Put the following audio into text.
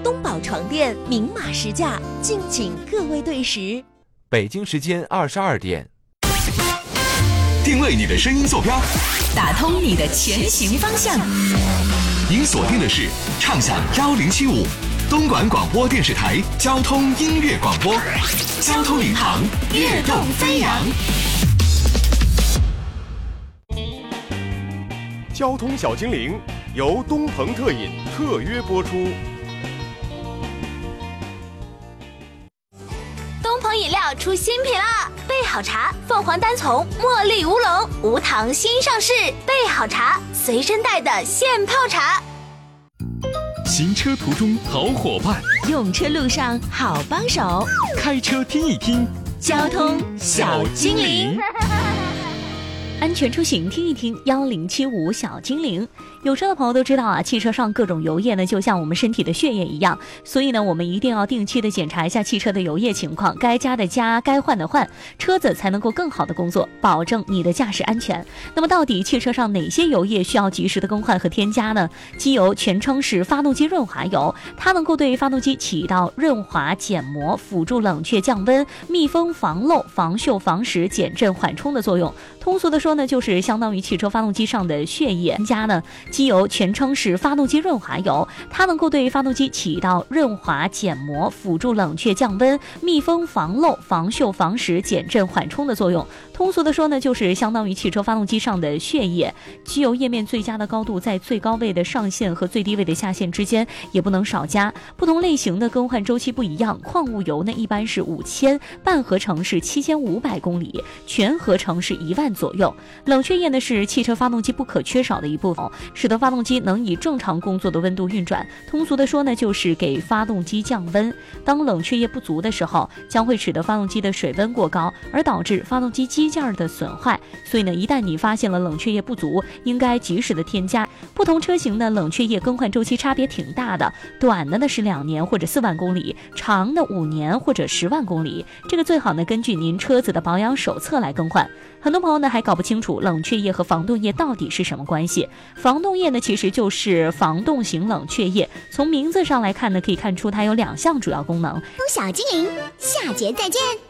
东宝床垫明码实价，敬请各位对时。 北京时间22点， 定位你的声音坐标， 打通你的前行方向。 您锁定的是畅享1075东莞广播电视台交通音乐广播，交通领航，跃动飞扬。 交通小精灵由东鹏特饮特约播出。 东鹏饮料出新品啦！备好茶，凤凰单丛、茉莉乌龙、无糖新上市。备好茶，随身带的现泡茶。 行车途中好伙伴， 用车路上好帮手， 开车听一听交通小精灵。 安全出行听一听1075小精灵。有车的朋友都知道啊，汽车上各种油液呢就像我们身体的血液一样，所以呢我们一定要定期的检查一下汽车的油液情况，该加的加，该换的换，车子才能够更好的工作，保证你的驾驶安全。那么到底汽车上哪些油液需要及时的更换和添加呢？机油全称是发动机润滑油，它能够对发动机起到润滑、减磨、辅助冷却、降温、密封、防漏、防锈、防蚀、减震、缓冲的作用。通俗的说呢，就是相当于汽车发动机上的血液。添加呢，机油全称是发动机润滑油，它能够对发动机起到润滑、减磨、辅助冷却、降温、密封、防漏、防锈、防蚀、减震、缓冲的作用。通俗的说呢，就是相当于汽车发动机上的血液。机油液面最佳的高度在最高位的上限和最低位的下限之间，也不能少加。不同类型的更换周期不一样，矿物油呢一般是5000，半合成是7500公里，全合成是1万左右。冷却液呢是汽车发动机不可缺少的一部分，使得发动机能以正常工作的温度运转。通俗的说呢，就是给发动机降温。当冷却液不足的时候，将会使得发动机的水温过高，而导致发动机机件的损坏。所以呢，一旦你发现了冷却液不足，应该及时的添加。不同车型的冷却液更换周期差别挺大的，短的呢是2年或者4万公里，长的5年或者10万公里。这个最好呢根据您车子的保养手册来更换。很多朋友呢还搞不清楚冷却液和防冻液到底是什么关系。防冻液呢其实就是防冻型冷却液，从名字上来看呢，可以看出它有2项主要功能。 小精灵，下节再见。